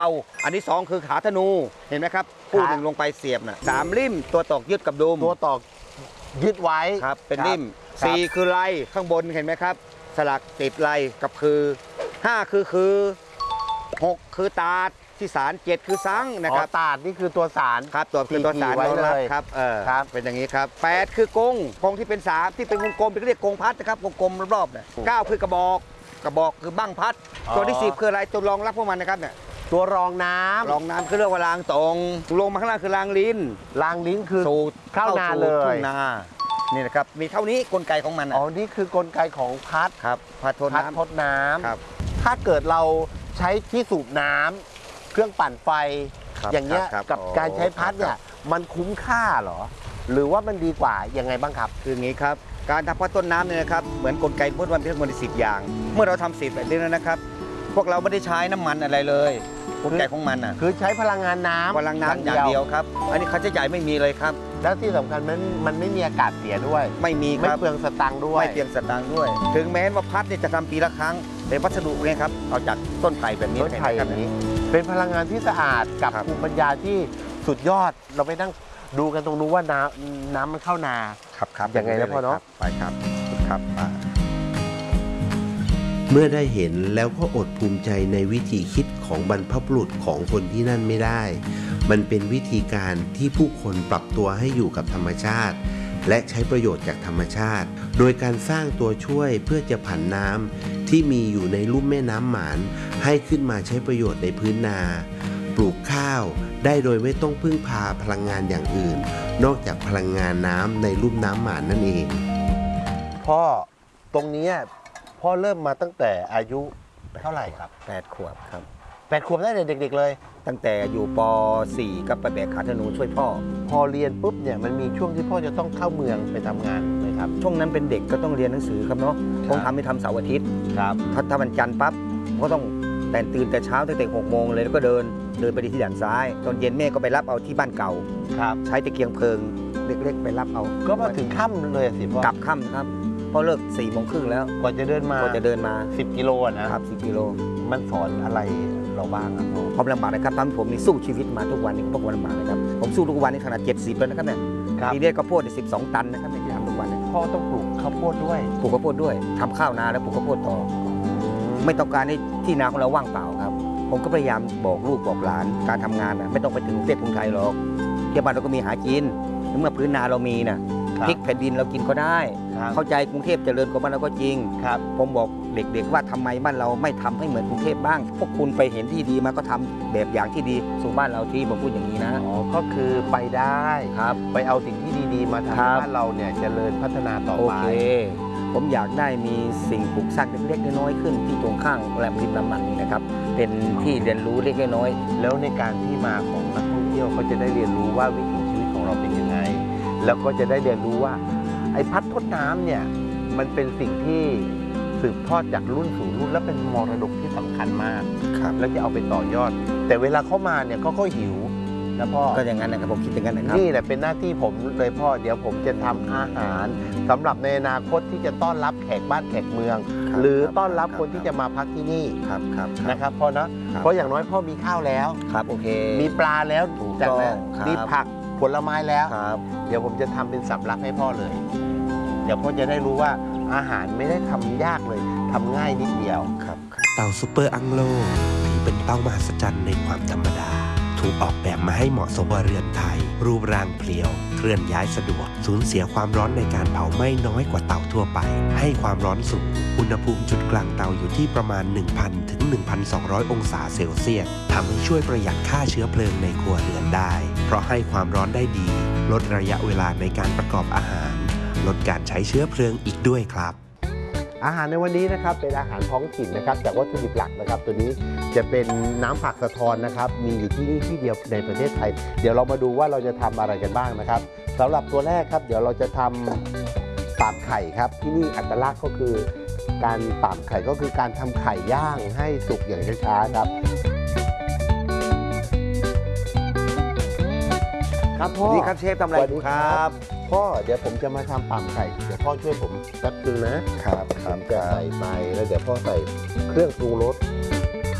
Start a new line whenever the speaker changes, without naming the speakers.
เอาอันที่2คือขาธนูเห็นไหมครับคู่หนึ่งลงไปเสียบน่ะ3ริมตัวตอกยึดกับดุม
ตัวตอกยึดไว้
ครับเป็นริม4คือไรข้างบนเห็นไหมครับสลักติดไรกับคือ5คือ6คือตาดที่สาร7คือซังนะครับ
ตาดนี่คือตัวสาร
ครับตัวคือตัวสารเรารับครับเป็นอย่างนี้ครับ8คือกงที่เป็น3ที่เป็นวงกลมเรียกกงพัดนะครับวงกลมรอบๆเนี่ย9คือกระบอกคือบั้งพัดตัวที่10คืออะไรตัวรองรับพวกมันนะครับเนี่ย
ตัวรองน้ำ
คือเรียกว่ารางตรงลงมาข้างล่างคือรางลิ้น
คือ
สูด
เข้านาเลย
นี่นะครับมีเท่านี้กลไกของมัน
นี่คือกลไกของพัด
ครับพัดทด
น้ำครับถ้าเกิดเราใช้ที่สูบน้ำเครื่องปั่นไฟอย่างเงี้ยกับการใช้พัดเนี่ยมันคุ้มค่าเหรอหรือว่ามันดีกว่ายังไงบ้างครับ
คืออย่างนี้ครับการทำพัดต้นน้ำเนี่ยนะครับเหมือนกลไกพุทธวันเป็นทั้งหมด10อย่างเมื่อเราทำ10แบบนี้แล้วนะครับพวกเราไม่ได้ใช้น้ำมันอะไรเลยกลไกของมัน
คือใช้พลังงานน้ำ
อย่างเดียวครับอันนี้ค่าใช้จ่ายไม่มีเลยครับ
แล้วที่สำคัญมันไม่มีอากาศเสียด้วย
ไม่มีครับ
ไม่เปลืองสตางค์ด้วย
ไม่เปลืองสตางค์ด้วยถึงแม้ว่าพัดเนี่ยจะทำปีละครั้งเป็นวัสดุไงครับเอาจากต้นไผ่แบบนี้
ต้นไผ่แบบนี้เป็นพลังงานที่สะอาดกับภูมิปัญญาที่สุดยอดเราไปนั่งดูกันตรงนู้นว่าน้ำมันเข้านา
ครับ
ยังไงนะพ่อเนาะ
ไปครับ
เมื่อได้เห็นแล้วก็อดภูมิใจในวิธีคิดของบรรพบุรุษของคนที่นั่นไม่ได้มันเป็นวิธีการที่ผู้คนปรับตัวให้อยู่กับธรรมชาติและใช้ประโยชน์จากธรรมชาติโดยการสร้างตัวช่วยเพื่อจะผันน้ำที่มีอยู่ในลุ่มแม่น้ำหมานให้ขึ้นมาใช้ประโยชน์ในพื้นนาปลูกข้าวได้โดยไม่ต้องพึ่งพาพลังงานอย่างอื่นนอกจากพลังงานน้ำในลุ่มน้ำหมานนั่นเอง
พ่อตรงนี้พ่อเริ่มมาตั้งแต่อายุเท่าไหร่ครับ
8 ขวบครับ
8 ขวบได้เด็กๆเลย
ตั้งแต่อยู่ป .4 ก็ไปแบกขาธนูช่วยพ่อ
พอเรียนปุ๊บเนี่ยมันมีช่วงที่พ่อจะต้องเข้าเมืองไปทำงานไหมครับ
ช่วงนั้นเป็นเด็กก็ต้องเรียนหนังสือครับเนาะผมทำไม่ทำเสาร์อาทิตย์
ครับ
ถ้าวันจันทร์ปั๊บก็ต้องตื่นแต่เช้าตั้งแต่6 โมงเลยแล้วก็เดินไปที่ด่านซ้ายตอนเย็นแม่ก็ไปรับเอาที่บ้านเก่า
ครับ
ใช้ตะเกียงเพลิงเล็กๆไปรับเอา
ก็มาถึงค่ำเลยสิพ่อก
ลับค่ำครับพอเลิก4 โมงครึ่งแล้ว
กว่าจะเดินมา10 กิโล
นะครับ10 กิโล
มันสอนอะไรเราบ้างครับ
ความลำบากนะครับทำให้ผมนี่สู้ชีวิตมาทุกวันนี้ก็เพราะความลำบากนะครับผมสู้ทุกวันนี้ขนาด70แล้วนะครับเนี่ยปีนี้ข้าวโพด12 ตันนะครับในที่ทำทุกวัน
พ่อต้องปลูกข้าวโพดด้วย
ทำข้าวนาแล้วปลูกข้าวโพดต่อไม่ต้องการให้ที่นาของเราว่างเปล่าครับผมก็พยายามบอกลูกบอกหลานการทำงานนะไม่ต้องไปถึงประเทศกรุงไทยหรอกที่บ้านเราก็มีหากินเมื่อพื้นนาเรามีนะพริกแผ่นดินเรากินก็ได้เข้าใจกรุงเทพเจริญกว่าบ้านเราก็จริงผมบอกเด็กๆว่าทำไมบ้านเราไม่ทำให้เหมือนกรุงเทพบ้างพวกคุณไปเห็นที่ดีมาก็ทำแบบอย่างที่ดีสู่บ้านเราที่ผมพูดอย่างนี้นะ
ก็คือไปได้
ครับ
ไปเอาสิ่งที่ดีๆมาทำให้บ้านเราเนี่ยเจริญพัฒนาต่อไป
ผมอยากได้มีสิ่งปลูกสร้างเล็กๆน้อยๆขึ้นที่ตรงข้างแหลมริมน้ำมันนี่นะครับเป็นที่เรียนรู้เล็กๆน้อย
ๆแล้วในการที่มาของนักท่องเที่ยวเขาจะได้เรียนรู้ว่าวิถีชีวิตของเราเป็นยังไงแล้วก็จะได้เรียนรู้ว่าไอ้พัดทดน้ำเนี่ยมันเป็นสิ่งที่สืบทอดจากรุ่นสู่รุ่นและเป็นมรดกที่สำคัญมากแล้วจะเอาไปต่อยอดแต่เวลาเข้ามาเนี่ยเขาก็หิวนะพ่อ
ก็อย่างนั้นนะครับผมคิดอย่างนั้นนะครับ
นี่แหละเป็นหน้าที่ผมเลยพ่อเดี๋ยวผมจะทำอาหารสำหรับในอนาคตที่จะต้อนรับแขกบ้านแขกเมืองหรือต้อนรับคนที่จะมาพักที่นี่นะครับพ่อนะเพราะอย่างน้อยพ่อมีข้าวแล้ว
ครับโอเค
มีปลาแล้วจากนั้นมีผักผลไม้แล้วเดี๋ยวผมจะทำเป็นสำรับให้พ่อเลยเดี๋ยวพ่อจะได้รู้ว่าอาหารไม่ได้ทำยากเลยทำง่ายนิดเดียว
ครับ
เต่าซูเปอร์อังโลถือเป็นเต่ามหัศจรรย์ในความธรรมดาถูกออกแบบมาให้เหมาะสมกับเรือนไทยรูปร่างเพลียวเคลื่อนย้ายสะดวกสูญเสียความร้อนในการเผาไม่น้อยกว่าเต่าทั่วไปให้ความร้อนสูงอุณหภูมิจุดกลางเตาอยู่ที่ประมาณ 1,000 ถึง 1,200 องศาเซลเซียสทำให้ช่วยประหยัดค่าเชื้อเพลิงในครัวเรือนได้เพราะให้ความร้อนได้ดีลดระยะเวลาในการประกอบอาหารลดการใช้เชื้อเพลิงอีกด้วยครับ
อาหารในวันนี้นะครับเป็นอาหารท้องถิ่นนะครับจากวัตถุดิบหลักนะครับตัวนี้จะเป็นน้ำผักสะทอนนะครับมีอยู่ที่นี่ที่เดียวในประเทศไทยเดี๋ยวเรามาดูว่าเราจะทำอะไรกันบ้างนะครับสำหรับตัวแรกครับเดี๋ยวเราจะทำปาบไข่ครับที่นี่อัตลักษณ์ก็คือการปาบไข่ก็คือการทำไข่ย่างให้สุกอย่างช้าๆครับครับพ่อ
นี่ครับเชฟทำอะไรครับ
พ่อเดี๋ยวผมจะมาทำปาบไข่เดี๋ยวพ่อช่วยผมแป๊บนึงนะครับจะใส่ไปแล้วเดี๋ยวพ่อใส่เครื่องปรุงรส